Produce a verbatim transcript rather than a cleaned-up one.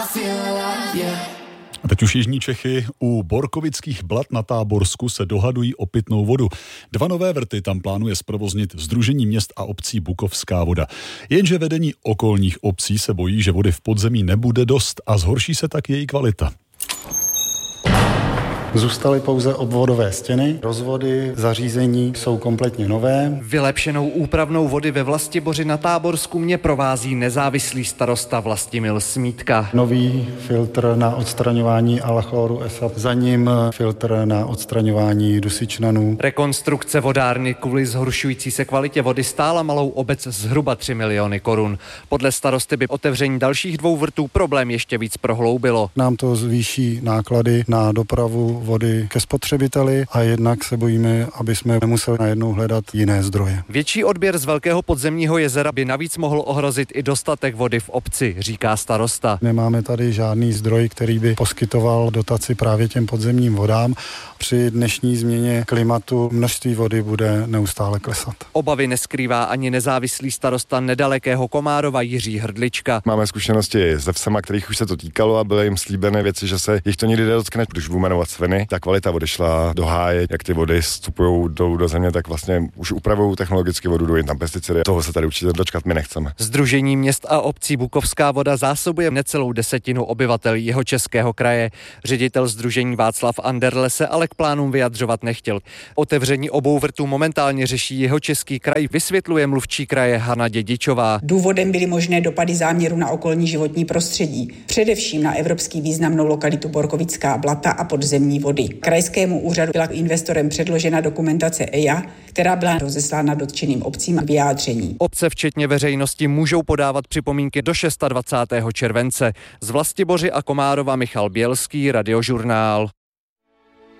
A teď už jižní Čechy. U Borkovických Blat na Táborsku se dohadují o pitnou vodu. Dva nové vrty tam plánuje zprovoznit Sdružení měst a obcí Bukovská voda. Jenže vedení okolních obcí se bojí, že vody v podzemí nebude dost a zhorší se tak její kvalita. Zůstaly pouze obvodové stěny, rozvody, zařízení jsou kompletně nové. Vylepšenou úpravnou vody ve Vlastiboři na Táborsku mě provází nezávislý starosta Vlastimil Smítka. Nový filtr na odstraňování alachloru S A P, za ním filtr na odstraňování dusičnanů. Rekonstrukce vodárny kvůli zhoršující se kvalitě vody stála malou obec zhruba tři miliony korun. Podle starosty by otevření dalších dvou vrtů problém ještě víc prohloubilo. Nám to zvýší náklady na dopravu vody ke spotřebiteli a jednak se bojíme, aby jsme nemuseli najednou hledat jiné zdroje. Větší odběr z velkého podzemního jezera by navíc mohl ohrozit i dostatek vody v obci, říká starosta. Nemáme tady žádný zdroj, který by poskytoval dotaci právě těm podzemním vodám. Při dnešní změně klimatu množství vody bude neustále klesat. Obavy neskrývá ani nezávislý starosta nedalekého Komárova Jiří Hrdlička. Máme zkušenosti se vsema, kterých už se to týkalo a byly jim slíbené věci, že se jich to nikdy nedotkne. Když budu jmenovat sviny, ta kvalita vody šla do háje, jak ty vody vstupují do, do země, tak vlastně už upravují technologicky vodu, jdou jen tam pesticidy. Toho se tady určitě dočkat my nechceme. Sdružení měst a obcí Bukovská voda zásobuje necelou desetinu obyvatel Jihočeského kraje. Ředitel sdružení Václav Anderle se ale k plánům vyjadřovat nechtěl. Otevření obou vrtů momentálně řeší Jihočeský kraj, vysvětluje mluvčí kraje Hana Dědičová. Důvodem byly možné dopady záměru na okolní životní prostředí, především na evropský významnou lokalitu Borkovická Blata a podzemní vody. Krajskému úřadu byla investorem předložena dokumentace E I A, která byla rozeslána dotčeným obcím a vyjádření. Obce včetně veřejnosti můžou podávat připomínky do dvacátého šestého července. Z Vlastiboři a Komárova Michal Bělský, Radiožurnál.